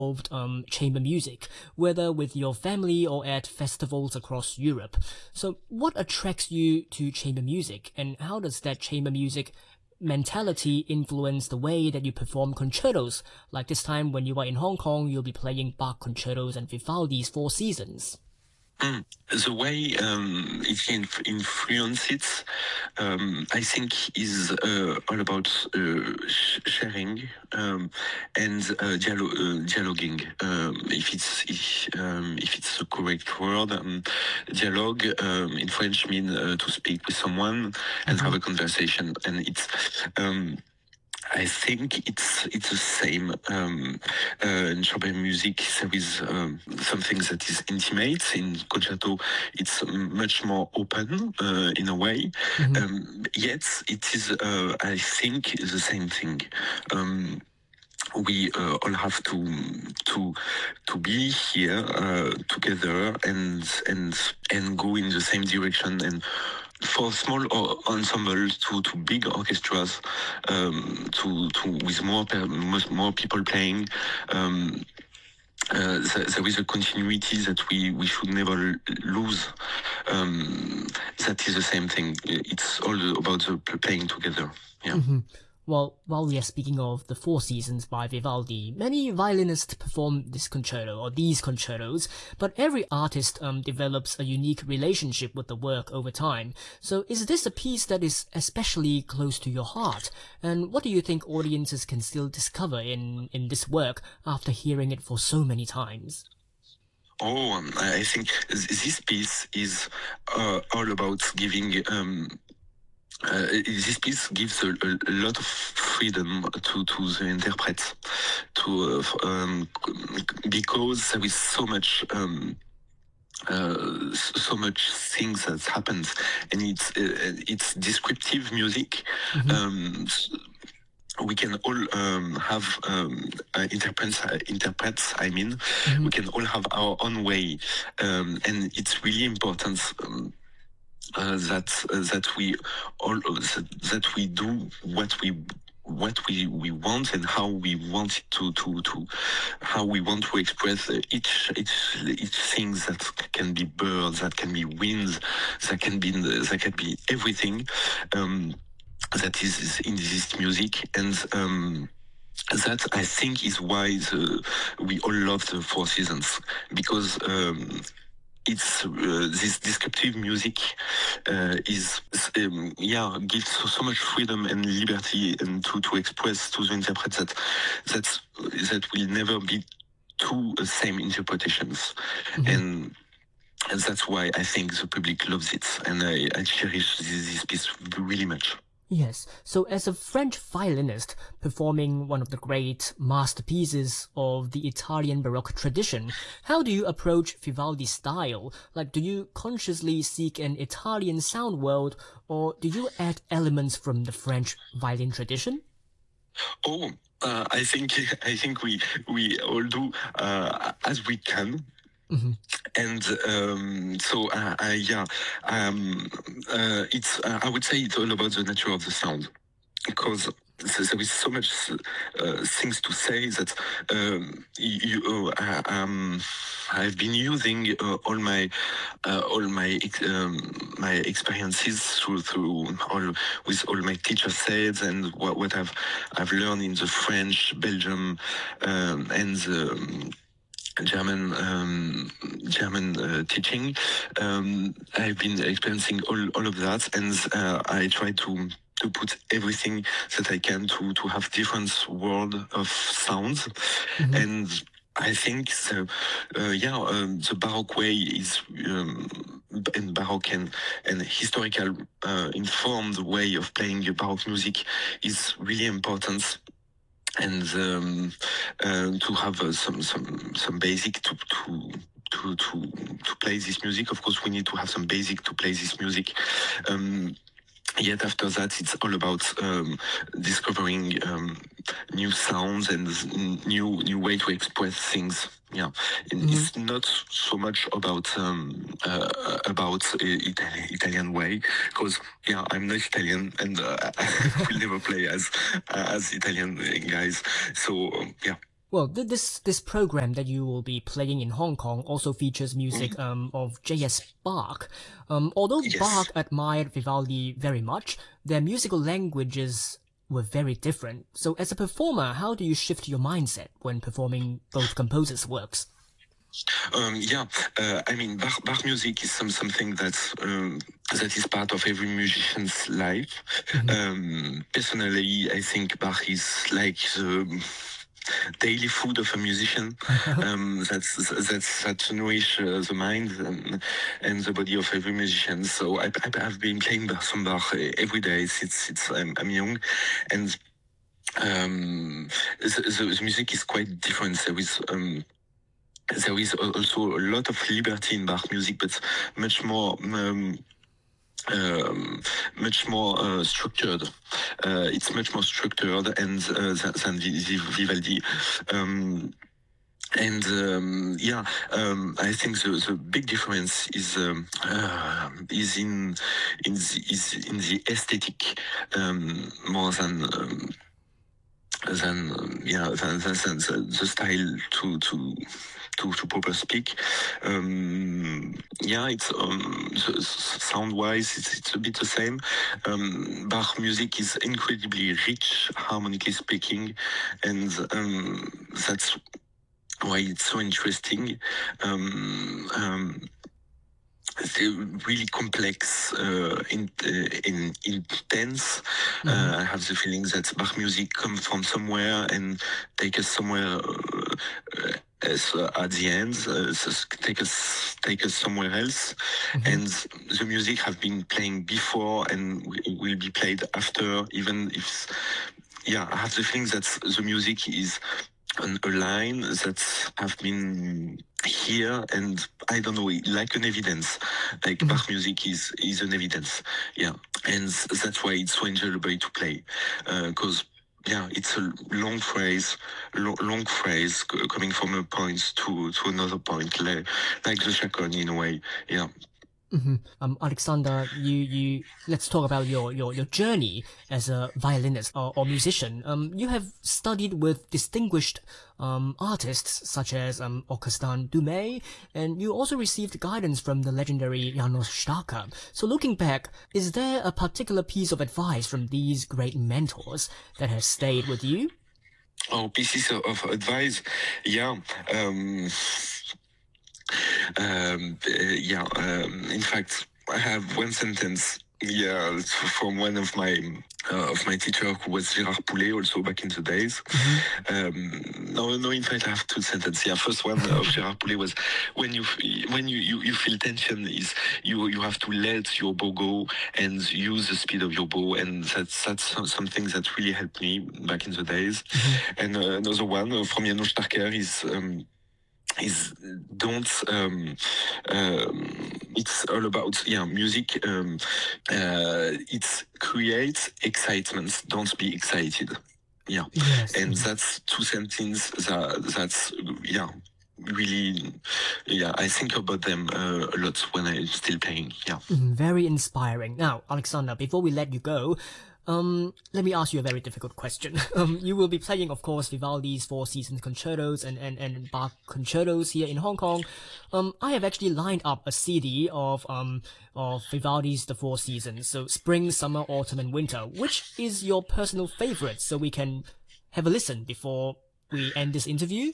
chamber music, whether with your family or at festivals across Europe. So, what attracts you to chamber music, and how does that chamber music mentality influence the way that you perform concertos? Like this time when you are in Hong Kong, you'll be playing Bach concertos and Vivaldi's Four Seasons. The way it influences, I think, is all about sharing and dialoguing. If it's the correct word, dialogue in French means to speak with someone and have a conversation, and it's. I think it's the same in chamber music. There is something that is intimate. In concerto, it's much more open in a way. Yet it is, I think, the same thing. We all have to be here together and go in the same direction, and for small ensembles to big orchestras, with more people playing. There is a continuity that we should never lose. That is the same thing. It's all about the playing together. Yeah. Well, while we are speaking of the Four Seasons by Vivaldi, many violinists perform this concerto or these concertos, but every artist develops a unique relationship with the work over time. So is this a piece that is especially close to your heart? And what do you think audiences can still discover in this work after hearing it for so many times? I think this piece is all about giving... this piece gives a lot of freedom to the interpret, because there is so much things that happens, and it's descriptive music. We can all have interprets. I mean, we can all have our own way, and it's really important. That we do what we want and how we want it to how we want to express each thing. That can be birds, that can be winds, that can be everything that is in this music, and that I think is why we all love the Four Seasons, because it's this descriptive music gives so much freedom and liberty, and to express to the interpret that will never be two same interpretations, and that's why I think the public loves it, and I cherish this piece really much. Yes, so as a French violinist performing one of the great masterpieces of the Italian Baroque tradition, how do you approach Vivaldi's style? Like, do you consciously seek an Italian sound world, or do you add elements from the French violin tradition? I think we all do as we can. And it's I would say it's all about the nature of the sound, because there is so much things to say that I've been using all my experiences through with all my teacher said, and what I've learned in the French, Belgium, and the German teaching. I've been experiencing all of that, and I try to put everything that I can to have different world of sounds. And I think the Baroque way is and Baroque and historical informed way of playing Baroque music is really important. And to have some basic to play this music. Of course, we need to have some basic to play this music. Yet after that, it's all about discovering new sounds and new way to express things. Yeah, it's not so much about Italian way, because I'm not Italian, and I will never play as Italian guys. So Well, this program that you will be playing in Hong Kong also features music of J.S. Bach. Although Yes. Bach admired Vivaldi very much, their musical languages were very different. So as a performer, how do you shift your mindset when performing both composers' works? I mean, Bach music is something that is part of every musician's life. Personally, I think Bach is like the daily food of a musician. That nourish the mind and the body of every musician. So I've been playing some Bach every day since I'm young, and the music is quite different. There is also a lot of liberty in Bach music, but much more structured. It's much more structured than Vivaldi. I think the big difference is in the aesthetic more than the style to proper speak. It's sound-wise, it's a bit the same. Bach music is incredibly rich, harmonically speaking, and that's why it's so interesting. Really complex, intense. I have the feeling that Bach music comes from somewhere and take us somewhere at the end, take us somewhere else. And the music have been playing before and will be played after, even if, I have the feeling that the music is a line that have been here, and I don't know, like an evidence, like Bach music is an evidence, and that's why it's so enjoyable to play, because it's a long phrase coming from a point to another point, like the chaconne in a way, Alexander, you let's talk about your journey as a violinist or musician. You have studied with distinguished artists such as Augustin Dumay, and you also received guidance from the legendary Janos Starker. So looking back, is there a particular piece of advice from these great mentors that has stayed with you? Oh, pieces of advice, in fact, I have one sentence from one of my teacher, who was Gérard Poulet, also back in the days. In fact, I have two sentences. First one of Gérard Poulet was, when you feel tension, is you have to let your bow go and use the speed of your bow, and that's something that really helped me back in the days. And another one from Janos Starker is don't it's all about music, it creates excitement, don't be excited. Yes. And that's two sentences that's really, I think about them a lot when I'm still playing. Very inspiring. Now, Alexander, before we let you go, let me ask you a very difficult question. You will be playing, of course, Vivaldi's Four Seasons concertos and Bach concertos here in Hong Kong. I have actually lined up a CD of Vivaldi's The Four Seasons, so spring, summer, autumn, and winter. Which is your personal favorite, so we can have a listen before we end this interview?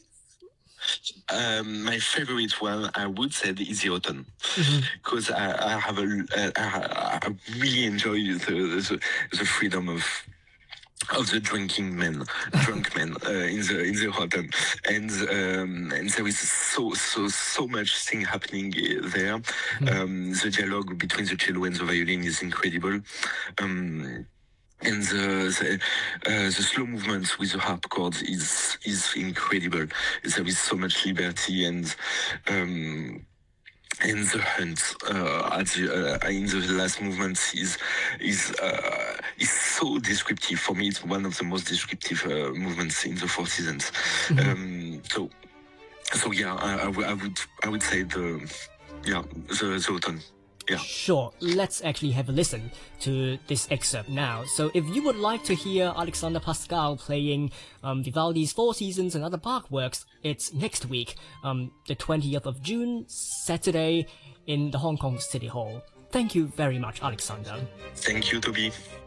My favorite one, I would say, is the autumn, because I really enjoy the freedom of the drunk men in the autumn, and there is so much thing happening there. The dialogue between the cello and the violin is incredible. And the slow movements with the harp chords is incredible. There is so much liberty, and the hunt in the last movements is so descriptive. For me, it's one of the most descriptive movements in the Four Seasons. I would say the autumn. Yeah. Sure, let's actually have a listen to this excerpt now. So if you would like to hear Alexander Pascal playing Vivaldi's Four Seasons and other Bach works, it's next week, the 20th of June, Saturday, in the Hong Kong City Hall. Thank you very much, Alexander. Thank you, Toby.